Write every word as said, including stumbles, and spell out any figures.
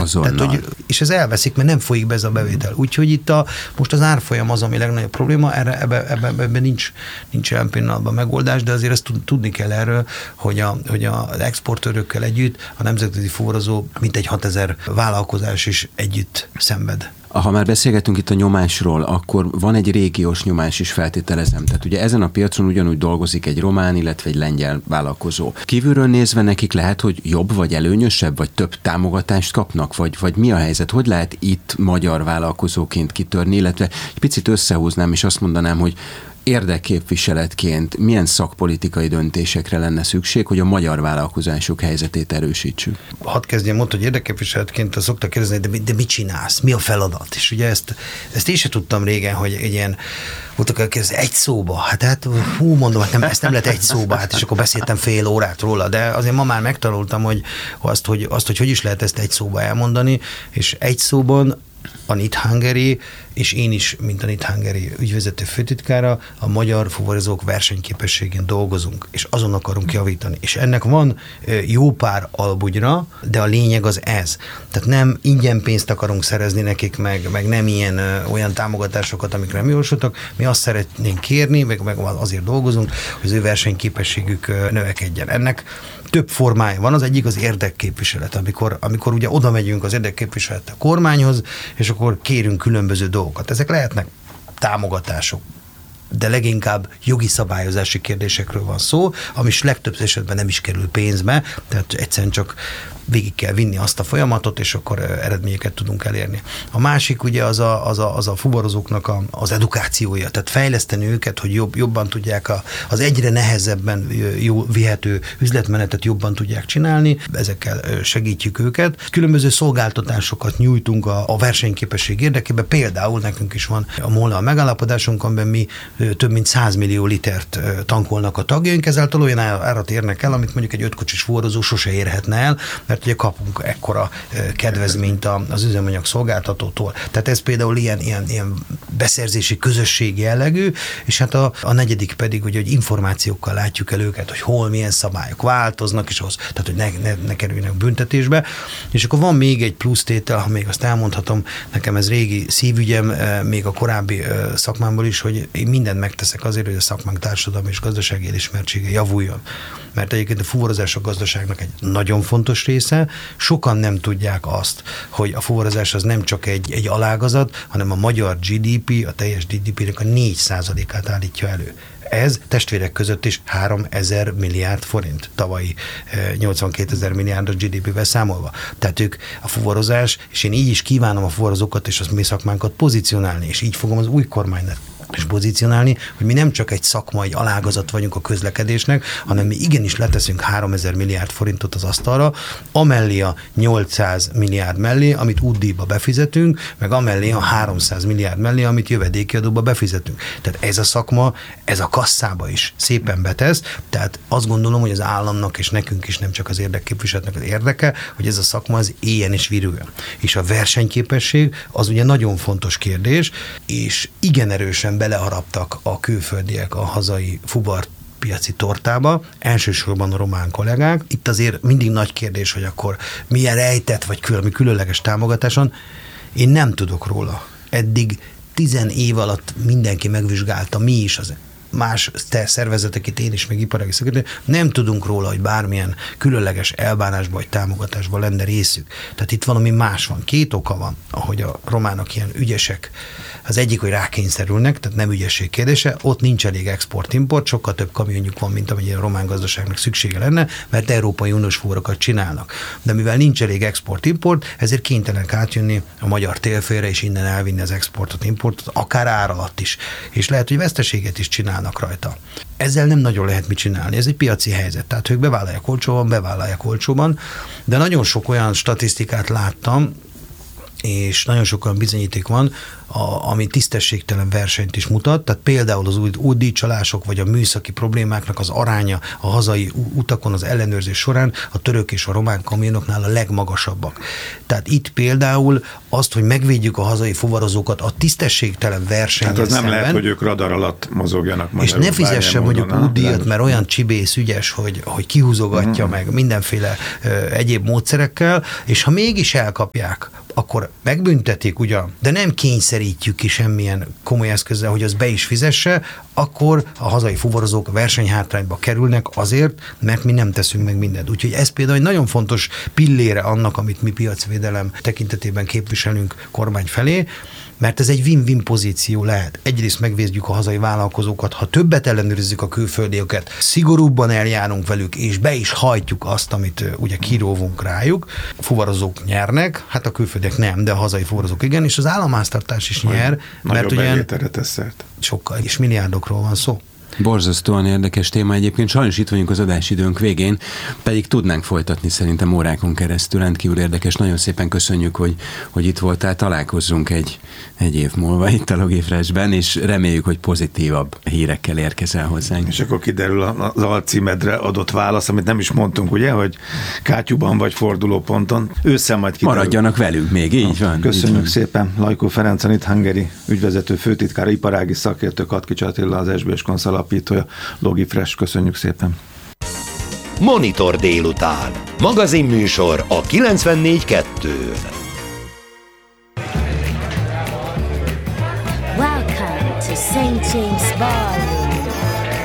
Azonnal. Tehát, hogy, és ez elveszik, mert nem folyik be ez a bevétel. Úgyhogy itt a, most az árfolyam az, ami legnagyobb probléma, erre, ebbe, ebbe, ebbe nincs, nincs jelen pillanatban megoldás, de azért ezt tudni kell erről, hogy, a, hogy az exportőrökkel együtt a nemzetközi fuvarozó mintegy hatezer vállalkozás is együtt szenved. Ha már beszélgetünk itt a nyomásról, akkor van egy régiós nyomás is, feltételezem. Tehát ugye ezen a piacon ugyanúgy dolgozik egy román, illetve egy lengyel vállalkozó. Kívülről nézve nekik lehet, hogy jobb, vagy előnyösebb, vagy több támogatást kapnak, vagy, vagy mi a helyzet? Hogy lehet itt magyar vállalkozóként kitörni, illetve egy picit összehúznám, és azt mondanám, hogy érdekképviseletként milyen szakpolitikai döntésekre lenne szükség, hogy a magyar vállalkozások helyzetét erősítsük? Hadd kezdjem ott, hogy érdekképviseletként szoktak kérdezni, de, de mit csinálsz? Mi a feladat? És ugye ezt, ezt én sem tudtam régen, hogy egy ilyen voltak elkezdeni egy szóba. Hát, hát hú, mondom, hát nem, ezt nem lehet egy szóba, hát és akkor beszéltem fél órát róla, de azért ma már megtanultam, hogy azt, hogy, azt, hogy hogy is lehet ezt egy szóba elmondani, és egy szóban a Knit Hungary, és én is, mint a Knit Hungary ügyvezető főtitkára, a magyar fuvarozók versenyképességén dolgozunk, és azon akarunk javítani. És ennek van jó pár albugyra, de a lényeg az ez. Tehát nem ingyen pénzt akarunk szerezni nekik, meg, meg nem ilyen olyan támogatásokat, amikre nem jósoltak. Mi azt szeretnénk kérni, meg, meg azért dolgozunk, hogy az ő versenyképességük növekedjen. Ennek több formája van, az egyik az érdekképviselet, amikor, amikor ugye oda megyünk az érdekképviselet a kormányhoz, és akkor kérünk különböző dolgokat. Ezek lehetnek támogatások, de leginkább jogi szabályozási kérdésekről van szó, ami is legtöbb esetben nem is kerül pénzbe, tehát egyszerűen csak végig kell vinni azt a folyamatot, és akkor eredményeket tudunk elérni. A másik ugye az a, az a, az a fuvarozóknak a, az edukációja, tehát fejleszteni őket, hogy jobb, jobban tudják a, az egyre nehezebben jó vihető üzletmenetet jobban tudják csinálni, ezekkel segítjük őket. Különböző szolgáltatásokat nyújtunk a, a versenyképesség érdekében, például nekünk is van a MOL-a megállapodásunk, amiben mi több mint száz millió litert tankolnak a tagjaink, ezáltal olyan árat érnek el, amit mondjuk egy ötkocsis fuvarozó sose érhetne el, mert ugye kapunk ekkora kedvezményt az üzemanyag szolgáltatótól. Tehát ez például ilyen, ilyen, ilyen beszerzési közösségi jellegű, és hát a, a negyedik pedig, ugye, hogy információkkal látjuk el őket, hogy hol milyen szabályok változnak, és az, tehát hogy ne, ne, ne kerüljenek büntetésbe. És akkor van még egy plusz tétel, ha még azt elmondhatom, nekem ez régi szívügyem, még a korábbi szakmámból is, hogy én mindent megteszek azért, hogy a szakmánk társadalmi és gazdasági elismertsége javuljon. Mert egyébként a fuvarozás a gazdaságnak egy nagyon fontos része. Sokan nem tudják azt, hogy a fuvarozás az nem csak egy, egy alágazat, hanem a magyar gé dé pé, a teljes gé dé pének a négy százalékát állítja elő. Ez testvérek között is háromezer milliárd forint, tavalyi nyolcvankétezer milliárdos gé dé pével számolva. Tehát ők a fuvarozás, és én így is kívánom a fuvarozókat és az mi szakmánkat pozícionálni, és így fogom az új kormánynak és pozícionálni, hogy mi nem csak egy szakma, egy alágazat vagyunk a közlekedésnek, hanem mi igenis leteszünk háromezer milliárd forintot az asztalra, amellé a nyolcszáz milliárd mellé, amit útdíjba befizetünk, meg amellé a háromszáz milliárd mellé, amit jövedéki adóba befizetünk. Tehát ez a szakma, ez a kasszába is szépen betesz, tehát azt gondolom, hogy az államnak és nekünk is nem csak az érdekképviseletnek az érdeke, hogy ez a szakma az éljen és virüljön. És a versenyképesség az ugye nagyon fontos kérdés, és igen erősen beleharaptak a külföldiek a hazai fuvar piaci tortába, elsősorban a román kollégák. Itt azért mindig nagy kérdés, hogy akkor milyen rejtett vagy külön, különleges támogatáson. Én nem tudok róla. Eddig tizen év alatt mindenki megvizsgálta, mi is az más szervezetek, itt én is, meg iparági szakértő, nem tudunk róla, hogy bármilyen különleges elbánásban vagy támogatásban lenne részük. Tehát itt valami más van. Két oka van, ahogy a románok ilyen ügyesek. Az egyik, hogy rákényszerülnek, tehát nem ügyesség kérdése, ott nincs elég export-import, sokkal több kamionjuk van, mint amennyi a román gazdaságnak szüksége lenne, mert Európai Uniós fuvarokat csinálnak. De mivel nincs elég export-import, ezért kénytelenek átjönni a magyar térfélre, és innen elvinni az exportot, importot, akár ár alatt is. És lehet, hogy veszteséget is csinálnak rajta. Ezzel nem nagyon lehet mit csinálni, ez egy piaci helyzet, tehát ők bevállalják olcsóban, bevállalják olcsóban, de nagyon sok olyan statisztikát láttam, és nagyon sok olyan bizonyíték van, a, ami tisztességtelen versenyt is mutat, tehát például az új díjcsalások vagy a műszaki problémáknak az aránya a hazai utakon az ellenőrzés során a török és a román kamionoknál a legmagasabbak. Tehát itt például azt, hogy megvédjük a hazai fuvarozókat a tisztességtelen versenyen hát az nem szemben, lehet, hogy ők radar alatt mozogjanak. És ne fizessen mondjuk útdíjat, mert olyan csibész ügyes, hogy, hogy kihúzogatja uh-huh. meg mindenféle ö, egyéb módszerekkel, és ha mégis elkapják, akkor megbüntetik ugyan, de nem kényszerítjük ki semmilyen komoly eszközzel, hogy az be is fizesse, akkor a hazai fuvarozók versenyhátrányba kerülnek azért, mert mi nem teszünk meg mindent. Úgyhogy ez például egy nagyon fontos pillére annak, amit mi piacvédelem tekintetében képviselünk kormány felé, mert ez egy win-win pozíció lehet. Egyrészt megvédjük a hazai vállalkozókat, ha többet ellenőrizzük a külföldieket, szigorúbban eljárunk velük, és be is hajtjuk azt, amit ugye kiróvunk rájuk. A fuvarozók nyernek, hát a külföldiek nem, de a hazai fuvarozók igen, és az államháztartás is nyer, mert ugye sokkal is milliárdokról van szó. Borzasztóan érdekes téma egyébként, sajnos itt vagyunk az adásidőnk végén, pedig tudnánk folytatni szerintem órákon keresztül, rendkívül érdekes, nagyon szépen köszönjük, hogy, hogy itt voltál, találkozzunk egy, egy év múlva itt a Logifreshben, és reméljük, hogy pozitívabb hírekkel érkezel hozzánk. És akkor kiderül az alcímedre adott válasz, amit nem is mondtunk, ugye, hogy kátyúban vagy fordulóponton, ősszel majd kiderül. Maradjanak velünk még, így van. Köszönjük így van. szépen. Lajkó Ferenc, a Knit-Hungary ügyvezető főtitkára, iparági szakértő, Katkics Attila, az es bé es Konsz alapítója, Logifresh, köszönjük szépen. Monitor délután. Magazinműsor a kilencvennégy kettő. Welcome to Saint James Ballroom.